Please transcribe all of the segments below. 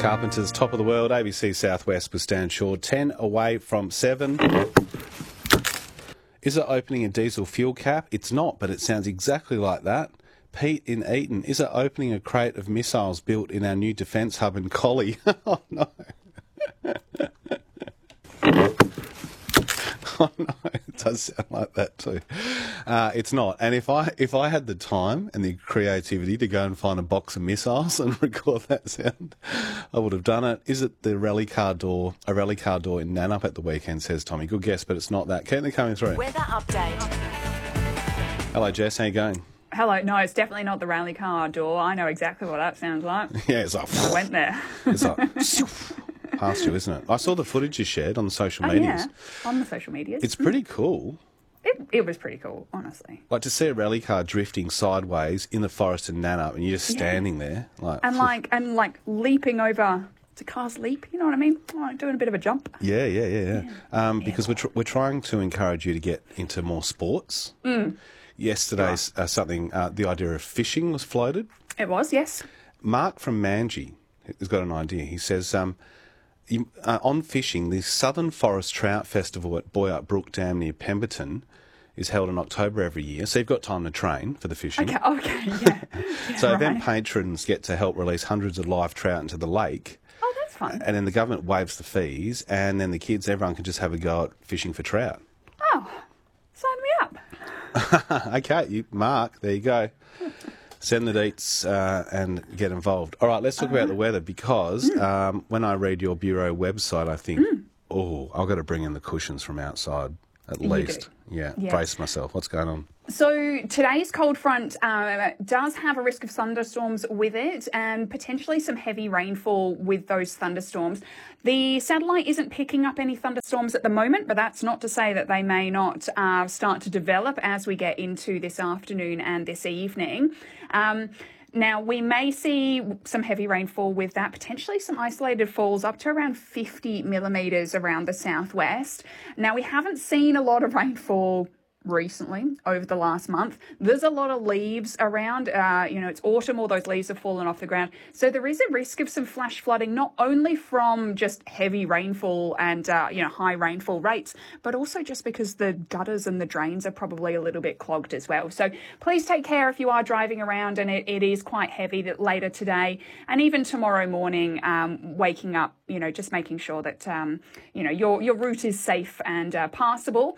Carpenters, top of the world, ABC Southwest with Stan Shaw, 10 away from 7. Is it opening a diesel fuel cap? It's not, but it sounds exactly like that. Pete in Eaton, is it opening a crate of missiles built in our new defence hub in Collie? Oh, no. Oh, no, it does sound like that too. It's not. And if I had the time and the creativity to go and find a box of missiles and record that sound, I would have done it. Is it the rally car door? A rally car door in Nannup at the weekend, says Tommy. Good guess, but it's not that. Keep them coming through. Weather update. Hello, Jess. How you going? Hello. No, it's definitely not the rally car door. I know exactly what that sounds like. Yeah, it's like... I went there. It's like... past you, isn't it? I saw the footage you shared on the social medias. Yeah, on the social medias. It's pretty cool. It was pretty cool, honestly. Like to see a rally car drifting sideways in the forest in Nannup, and you're just standing there, like leaping over. The cars leap, you know what I mean? Like doing a bit of a jump. Yeah. Because we're trying to encourage you to get into more sports. Yesterday, the idea of fishing was floated. It was, yes. Mark from Manji has got an idea. He says, on fishing, the Southern Forest Trout Festival at Boyup Brook Dam near Pemberton is held in October every year, so you've got time to train for the fishing. Okay, yeah. So then patrons get to help release hundreds of live trout into the lake. Oh, that's fun. And then the government waives the fees, and then the kids, everyone can just have a go at fishing for trout. Oh, sign me up. Okay, Mark, there you go. Send the deets and get involved. All right, let's talk about the weather because when I read your Bureau website, I think, I've got to bring in the cushions from outside at least. Yeah, brace myself. What's going on? So today's cold front does have a risk of thunderstorms with it and potentially some heavy rainfall with those thunderstorms. The satellite isn't picking up any thunderstorms at the moment, but that's not to say that they may not start to develop as we get into this afternoon and this evening. Now, we may see some heavy rainfall with that, potentially some isolated falls up to around 50 millimetres around the southwest. Now, we haven't seen a lot of rainfall recently over the last month. There's a lot of leaves around. It's autumn, all those leaves have fallen off the ground. So there is a risk of some flash flooding, not only from just heavy rainfall and, high rainfall rates, but also just because the gutters and the drains are probably a little bit clogged as well. So please take care if you are driving around and it is quite heavy later today and even tomorrow morning, waking up, just making sure that, your route is safe and passable.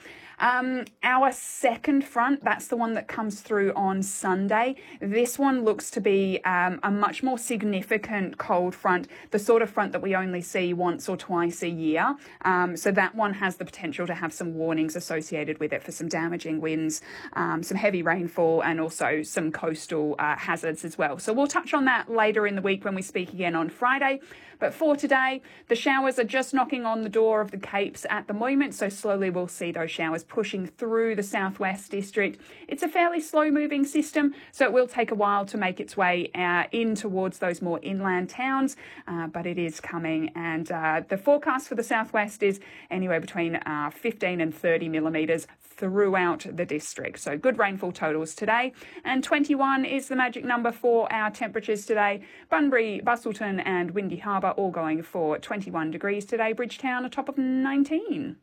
Our second front, that's the one that comes through on Sunday. This one looks to be a much more significant cold front, the sort of front that we only see once or twice a year. So that one has the potential to have some warnings associated with it for some damaging winds, some heavy rainfall, and also some coastal hazards as well. So we'll touch on that later in the week when we speak again on Friday. But for today, the showers are just knocking on the door of the Capes at the moment, so slowly we'll see those showers pushing through the southwest district. It's a fairly slow-moving system, so it will take a while to make its way in towards those more inland towns, but it is coming. And the forecast for the southwest is anywhere between 15 and 30 millimetres throughout the district. So good rainfall totals today. And 21 is the magic number for our temperatures today. Bunbury, Bustleton and Windy Harbour all going for 21 degrees today. Bridgetown a top of 19.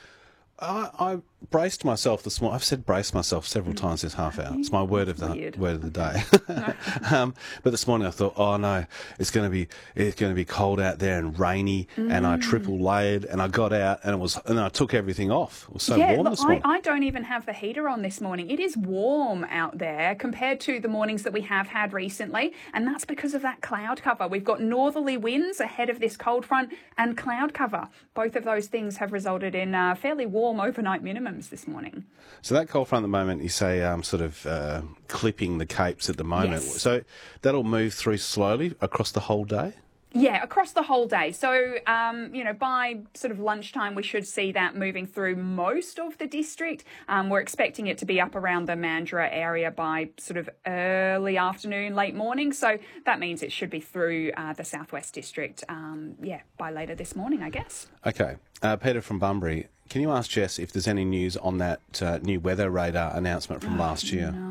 I braced myself this morning. I've said brace myself several times this half hour. It's my word of the day. But this morning I thought, oh no, it's going to be cold out there and rainy, and I triple layered, and I got out and I took everything off. It was so warm this morning. I don't even have the heater on this morning. It is warm out there compared to the mornings that we have had recently, and that's because of that cloud cover. We've got northerly winds ahead of this cold front and cloud cover. Both of those things have resulted in fairly warm overnight minimums this morning. So that cold front at the moment, you say clipping the Capes at the moment. Yes. So that'll move through slowly across the whole day? Yeah, across the whole day. So, by sort of lunchtime, we should see that moving through most of the district. We're expecting it to be up around the Mandurah area by sort of early afternoon, late morning. So that means it should be through the southwest district, by later this morning, I guess. Okay. Peter from Bunbury, can you ask Jess if there's any news on that new weather radar announcement from last year? No,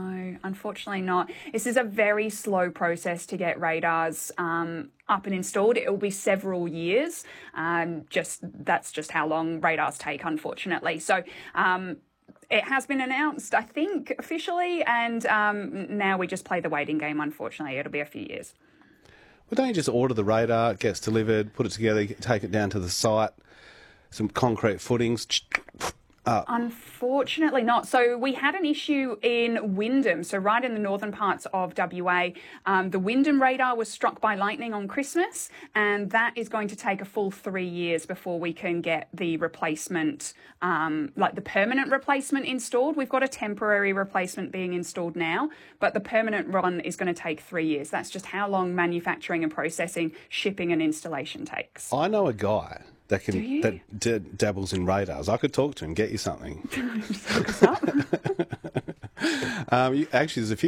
unfortunately not. This is a very slow process to get radars up and installed. It will be several years. That's just how long radars take, unfortunately. So it has been announced, I think, officially, and now we just play the waiting game, unfortunately. It'll be a few years. Well, don't you just order the radar, it gets delivered, put it together, take it down to the site, some concrete footings. Unfortunately not. So we had an issue in Wyndham, so right in the northern parts of WA. The Wyndham radar was struck by lightning on Christmas, and that is going to take a full 3 years before we can get the replacement, like the permanent replacement installed. We've got a temporary replacement being installed now, but the permanent one is going to take 3 years. That's just how long manufacturing and processing, shipping and installation takes. I know a guy that dabbles in radars. I could talk to him, get you something. Just look us up. Actually, there's a few